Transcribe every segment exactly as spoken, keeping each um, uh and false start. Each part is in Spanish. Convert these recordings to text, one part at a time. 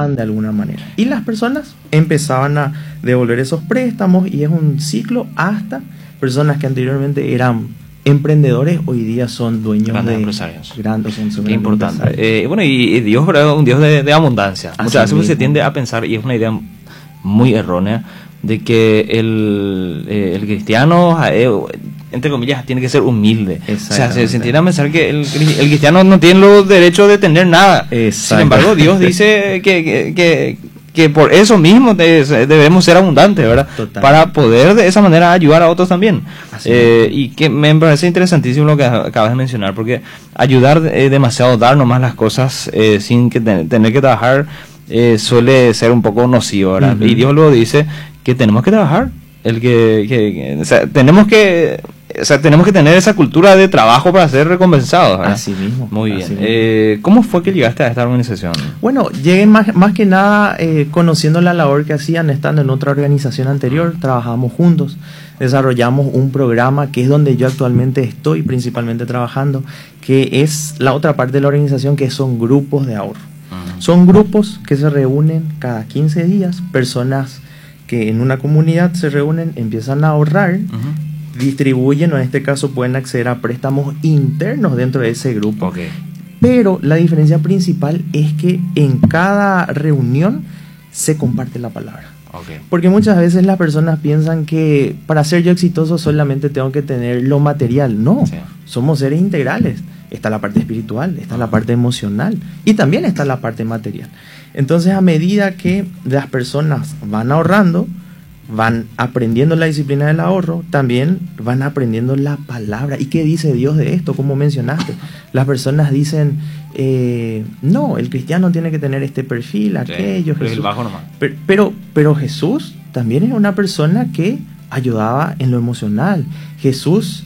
prestaban de alguna manera. Y las personas empezaban a devolver esos préstamos y es un ciclo hasta personas que anteriormente eran emprendedores, hoy día son dueños grandes de empresarios. Grandes, son Qué importante. Eh, bueno, y, y Dios es un Dios de, de abundancia. Así Muchas veces mismo. se tiende a pensar, y es una idea muy errónea, de que el, eh, el cristiano, eh, entre comillas, tiene que ser humilde. O sea, se, se tiende a pensar que el, el cristiano no tiene los derechos de tener nada. Sin embargo, Dios dice que, que, que, que por eso mismo de, debemos ser abundantes, ¿verdad? Total. Para poder de esa manera ayudar a otros también. Eh, y que me parece interesantísimo lo que acabas de mencionar, porque ayudar eh, demasiado, dar nomás las cosas eh, sin que te, tener que trabajar, eh, suele ser un poco nocivo, ¿verdad? Uh-huh. Y Dios luego dice que tenemos que trabajar, el que, que, que o sea, tenemos que o sea, tenemos que tener esa cultura de trabajo para ser recompensados, ¿verdad? Así mismo. Muy bien. Así mismo. Eh, ¿Cómo fue que llegaste a esta organización? Bueno, llegué más, más que nada eh, conociendo la labor que hacían, estando en otra organización anterior, trabajamos juntos, desarrollamos un programa que es donde yo actualmente estoy principalmente trabajando, que es la otra parte de la organización, que son grupos de ahorro. Uh-huh. Son grupos que se reúnen cada quince días, personas que en una comunidad se reúnen, empiezan a ahorrar, uh-huh. distribuyen, o en este caso pueden acceder a préstamos internos dentro de ese grupo. Okay. Pero la diferencia principal es que en cada reunión se comparte la palabra. Okay. Porque muchas veces las personas piensan que para ser yo exitoso solamente tengo que tener lo material. No, sí. Somos seres integrales. Está la parte espiritual, está uh-huh. la parte emocional y también está la parte material. Entonces, a medida que las personas van ahorrando, van aprendiendo la disciplina del ahorro, también van aprendiendo la palabra. ¿Y qué dice Dios de esto? Como mencionaste, las personas dicen, eh, no, el cristiano tiene que tener este perfil, aquello. Sí, Jesús. Bajo nomás. Pero, pero, pero Jesús también es una persona que ayudaba en lo emocional. Jesús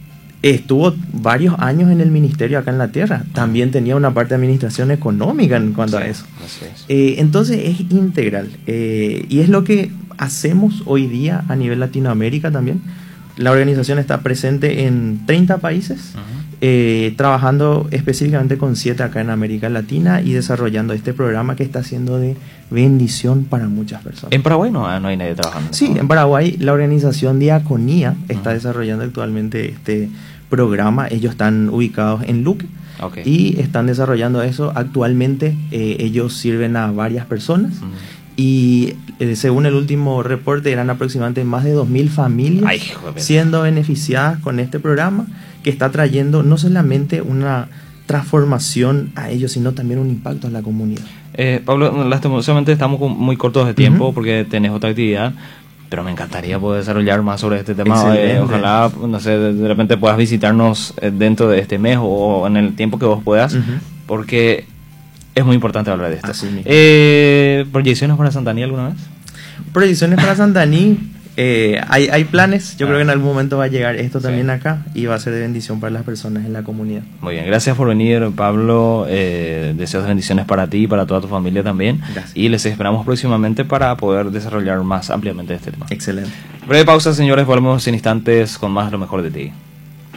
estuvo varios años en el ministerio acá en la tierra. También tenía una parte de administración económica en cuanto sí, a eso. Así es. Eh, entonces es integral. Eh, y es lo que hacemos hoy día a nivel Latinoamérica también. La organización está presente en treinta países, uh-huh. eh, trabajando específicamente con siete acá en América Latina y desarrollando este programa que está siendo de bendición para muchas personas. ¿En Paraguay no, no hay nadie trabajando? Sí, en Paraguay la organización Diaconía está uh-huh. desarrollando actualmente este programa. Ellos están ubicados en Luque. Okay. Y están desarrollando eso actualmente. Eh, ellos sirven a varias personas. Uh-huh. Y eh, según el último reporte eran aproximadamente más de dos mil familias Ay, siendo beneficiadas con este programa, que está trayendo no solamente una transformación a ellos, sino también un impacto a la comunidad. Eh, Pablo, lastimosamente estamos muy cortos de tiempo uh-huh. porque tenés otra actividad, pero me encantaría poder desarrollar más sobre este tema. Eh, ojalá, no sé, de repente puedas visitarnos dentro de este mes o en el tiempo que vos puedas, uh-huh. porque es muy importante hablar de esto. Eh, ¿Proyecciones para Santaní alguna vez? Proyecciones para Santaní, eh, hay, hay planes. Yo ah. creo que en algún momento va a llegar esto también sí. acá y va a ser de bendición para las personas en la comunidad. Muy bien, gracias por venir, Pablo. Eh, deseos de bendiciones para ti y para toda tu familia también. Gracias. Y les esperamos próximamente para poder desarrollar más ampliamente este tema. Excelente. Breve pausa, señores. Volvemos en instantes con más de lo mejor de ti.